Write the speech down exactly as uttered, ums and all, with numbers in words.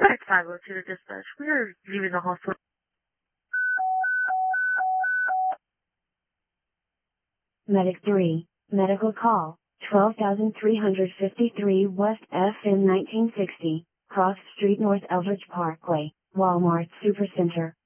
Alright, five oh two to dispatch. We are leaving the hospital. Medic three, medical call, twelve thousand three hundred fifty-three West F M nineteen sixty, Cross Street North Eldridge Parkway, Walmart Supercenter.